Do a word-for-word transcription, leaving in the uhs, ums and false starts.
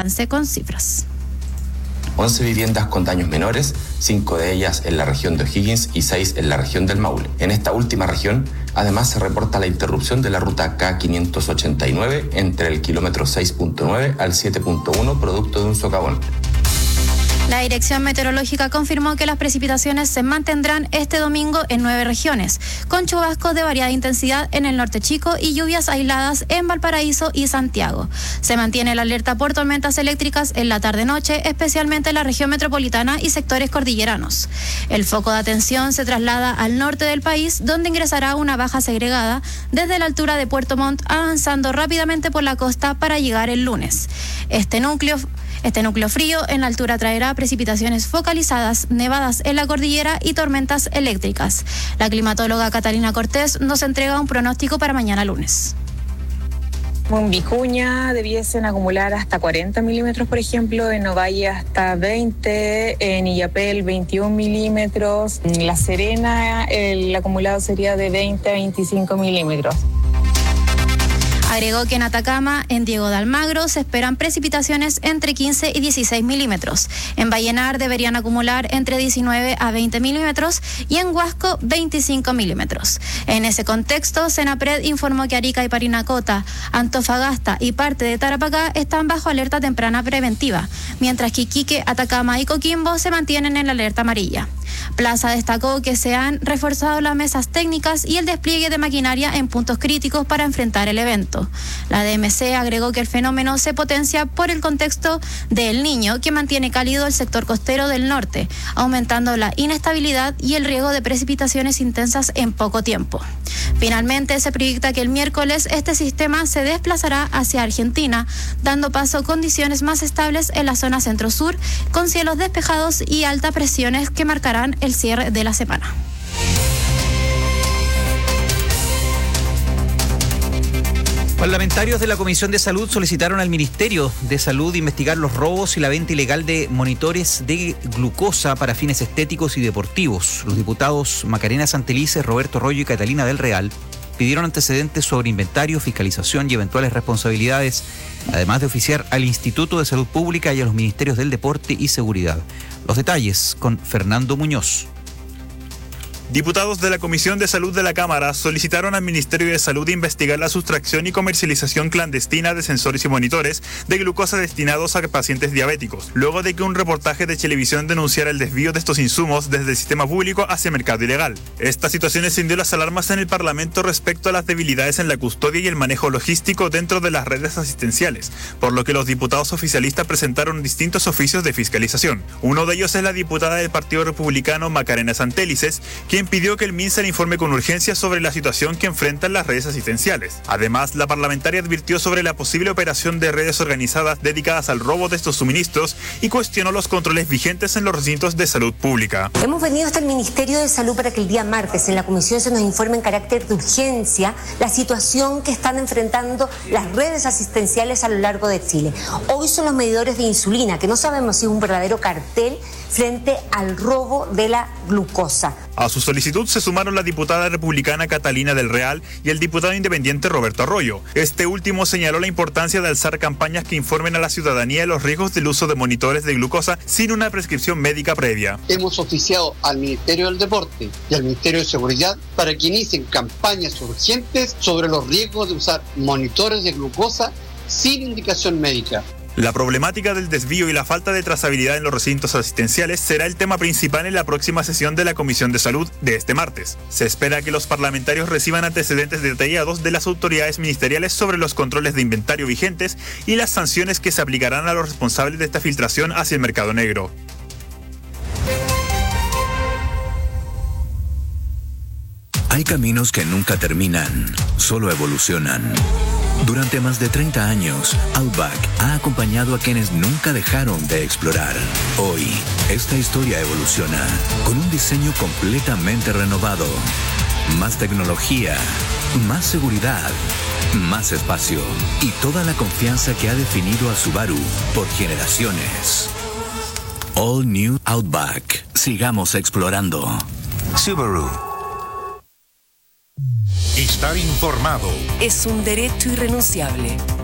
alcance con cifras. once viviendas con daños menores, cinco de ellas en la región de O'Higgins y seis en la región del Maule. En esta última región, además se reporta la interrupción de la ruta K quinientos ochenta y nueve entre el kilómetro seis punto nueve al siete punto uno, producto de un socavón. La Dirección Meteorológica confirmó que las precipitaciones se mantendrán este domingo en nueve regiones, con chubascos de variada intensidad en el norte chico y lluvias aisladas en Valparaíso y Santiago. Se mantiene la alerta por tormentas eléctricas en la tarde-noche, especialmente en la región metropolitana y sectores cordilleranos. El foco de atención se traslada al norte del país, donde ingresará una baja segregada desde la altura de Puerto Montt, avanzando rápidamente por la costa para llegar el lunes. Este núcleo Este núcleo frío en la altura traerá precipitaciones focalizadas, nevadas en la cordillera y tormentas eléctricas. La climatóloga Catalina Cortés nos entrega un pronóstico para mañana lunes. En Vicuña debiesen acumular hasta cuarenta milímetros, por ejemplo, en Ovalle hasta veinte, en Illapel veintiún milímetros, en La Serena el acumulado sería de veinte a veinticinco milímetros. Agregó que en Atacama, en Diego de Almagro, se esperan precipitaciones entre quince y dieciséis milímetros. En Vallenar deberían acumular entre diecinueve a veinte milímetros y en Huasco veinticinco milímetros. En ese contexto, Senapred informó que Arica y Parinacota, Antofagasta y parte de Tarapacá están bajo alerta temprana preventiva, mientras que Iquique, Atacama y Coquimbo se mantienen en la alerta amarilla. Plaza destacó que se han reforzado las mesas técnicas y el despliegue de maquinaria en puntos críticos para enfrentar el evento. La D M C agregó que el fenómeno se potencia por el contexto del Niño, que mantiene cálido el sector costero del norte, aumentando la inestabilidad y el riesgo de precipitaciones intensas en poco tiempo. Finalmente, se proyecta que el miércoles este sistema se desplazará hacia Argentina, dando paso a condiciones más estables en la zona centro-sur, con cielos despejados y altas presiones que marcarán el cierre de la semana. Parlamentarios de la Comisión de Salud solicitaron al Ministerio de Salud investigar los robos y la venta ilegal de monitores de glucosa para fines estéticos y deportivos. Los diputados Macarena Santelices, Roberto Royo y Catalina del Real pidieron antecedentes sobre inventario, fiscalización y eventuales responsabilidades, además de oficiar al Instituto de Salud Pública y a los Ministerios del Deporte y Seguridad. Los detalles con Fernando Muñoz. Diputados de la Comisión de Salud de la Cámara solicitaron al Ministerio de Salud investigar la sustracción y comercialización clandestina de sensores y monitores de glucosa destinados a pacientes diabéticos, luego de que un reportaje de televisión denunciara el desvío de estos insumos desde el sistema público hacia el mercado ilegal. Esta situación encendió las alarmas en el Parlamento respecto a las debilidades en la custodia y el manejo logístico dentro de las redes asistenciales, por lo que los diputados oficialistas presentaron distintos oficios de fiscalización. Uno de ellos es la diputada del Partido Republicano Macarena Santelices, quien pidió que el MinSal informe con urgencia sobre la situación que enfrentan las redes asistenciales. Además, la parlamentaria advirtió sobre la posible operación de redes organizadas dedicadas al robo de estos suministros y cuestionó los controles vigentes en los recintos de salud pública. Hemos venido hasta el Ministerio de Salud para que el día martes en la comisión se nos informe en carácter de urgencia la situación que están enfrentando las redes asistenciales a lo largo de Chile. Hoy son los medidores de insulina, que no sabemos si es un verdadero cartel frente al robo de la glucosa. A su solicitud se sumaron la diputada republicana Catalina del Real y el diputado independiente Roberto Arroyo. Este último señaló la importancia de alzar campañas que informen a la ciudadanía los riesgos del uso de monitores de glucosa sin una prescripción médica previa. Hemos oficiado al Ministerio del Deporte y al Ministerio de Seguridad para que inicien campañas urgentes sobre los riesgos de usar monitores de glucosa sin indicación médica. La problemática del desvío y la falta de trazabilidad en los recintos asistenciales será el tema principal en la próxima sesión de la Comisión de Salud de este martes. Se espera que los parlamentarios reciban antecedentes detallados de las autoridades ministeriales sobre los controles de inventario vigentes y las sanciones que se aplicarán a los responsables de esta filtración hacia el mercado negro. Hay caminos que nunca terminan, solo evolucionan. Durante más de treinta años, Outback ha acompañado a quienes nunca dejaron de explorar. Hoy, esta historia evoluciona con un diseño completamente renovado. Más tecnología, más seguridad, más espacio y toda la confianza que ha definido a Subaru por generaciones. All New Outback. Sigamos explorando. Subaru. Estar informado es un derecho irrenunciable.